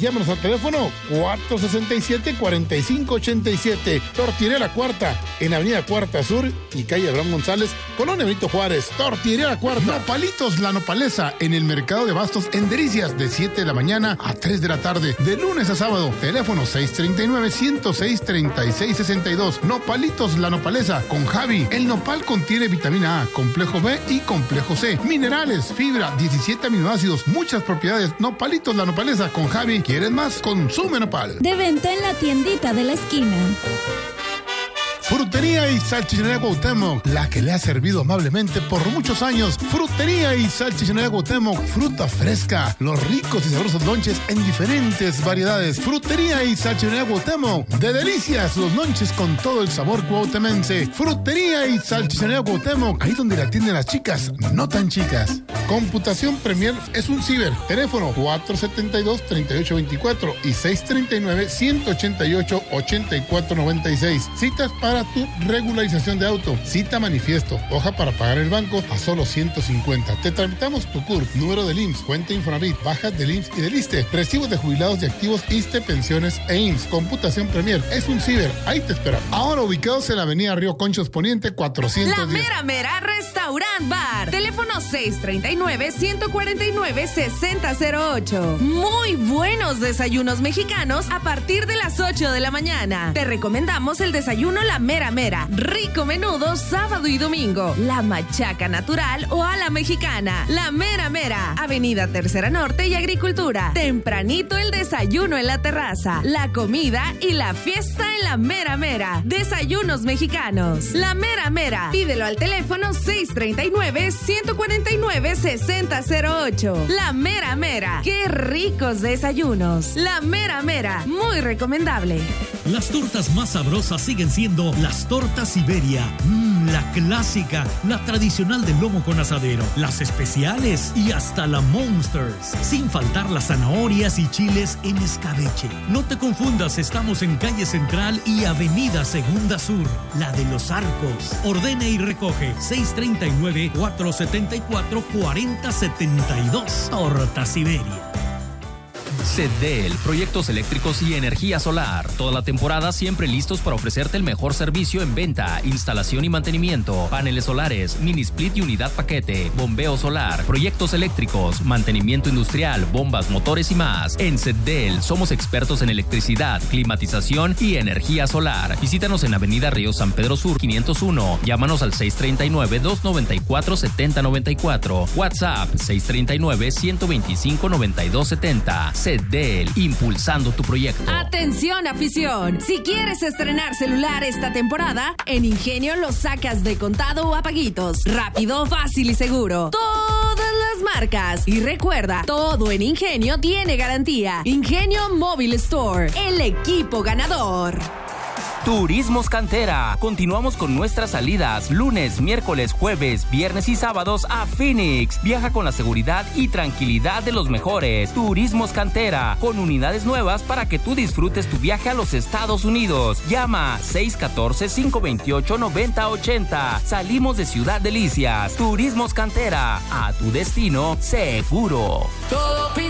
Llámanos al teléfono 467-4587. Tortillería La Cuarta, en Avenida Cuarta Sur y calle Abraham González, Colonia Benito Juárez. Tortillería La Cuarta. Nopalitos La Nopaleza, en el Mercado de Bastos en Delicias, de 7 de la mañana a 3 de la tarde, de lunes a sábado. Teléfono 639-106-3662. Nopalitos La Nopaleza con Javi. El nopal contiene vitamina A, complejo B y complejo C, minerales, fibra, 17 aminoácidos, muchas propiedades. Nopalitos La Nopaleza con Javi. ¿Quieres más? Consume nopal. De venta en la tiendita de la esquina. Frutería y Salchichonería Cuauhtémoc, la que le ha servido amablemente por muchos años. Frutería y Salchichonería Cuauhtémoc, fruta fresca, los ricos y sabrosos lonches en diferentes variedades. Frutería y Salchichonería Cuauhtémoc, de delicias los lonches con todo el sabor cuauhtemense. Frutería y Salchichonería Cuauhtémoc, ahí donde la atienden las chicas, no tan chicas. Computación Premier es un ciber. Teléfono 472-3824 y 639-188-8496. Citas para tu regularización de auto. Cita manifiesto, hoja para pagar el banco a solo 150. Te tramitamos tu CURP, número del IMSS, cuenta Infonavit, bajas del IMSS y del ISSSTE, recibos de jubilados de activos, ISSSTE, pensiones e IMSS. Computación Premier es un ciber. Ahí te esperamos. Ahora ubicados en la avenida Río Conchos Poniente 410. La Mera Mera Restaurant Bar. Teléfono 639-149-6008. Muy buenos desayunos mexicanos a partir de las 8 de la mañana. Te recomendamos el desayuno La Mera Mera. Rico menudo sábado y domingo. La machaca natural o a la mexicana. La Mera Mera. Avenida Tercera Norte y Agricultura. Tempranito el desayuno en la terraza. La comida y la fiesta en La Mera Mera. Desayunos mexicanos. La Mera Mera. Pídelo al teléfono 639-149-6008. La Mera Mera. ¡Qué ricos desayunos! La Mera Mera. Muy recomendable. Las tortas más sabrosas siguen siendo las tortas Siberia. La clásica, la tradicional del lomo con asadero, las especiales y hasta la Monsters. Sin faltar las zanahorias y chiles en escabeche. No te confundas, estamos en calle Central y avenida Segunda Sur, la de los Arcos. Ordena y recoge 639-474-4072. Torta Siberia. CEDEL, proyectos eléctricos y energía solar. Toda la temporada siempre listos para ofrecerte el mejor servicio en venta, instalación y mantenimiento. Paneles solares, mini split y unidad paquete, bombeo solar, proyectos eléctricos, mantenimiento industrial, bombas, motores y más. En CEDEL somos expertos en electricidad, climatización y energía solar. Visítanos en Avenida Río San Pedro Sur 501. Llámanos al 639-294-7094. WhatsApp 639-125-9270. CEDEL, impulsando tu proyecto. Atención, afición. Si quieres estrenar celular esta temporada, en Ingenio lo sacas de contado o a paguitos. Rápido, fácil y seguro. Todas las marcas. Y recuerda, todo en Ingenio tiene garantía. Ingenio Mobile Store, el equipo ganador. Turismos Cantera. Continuamos con nuestras salidas lunes, miércoles, jueves, viernes y sábados a Phoenix. Viaja con la seguridad y tranquilidad de los mejores. Turismos Cantera, con unidades nuevas para que tú disfrutes tu viaje a los Estados Unidos. Llama 614-528-9080. Salimos de Ciudad Delicias. Turismos Cantera, a tu destino seguro. Todo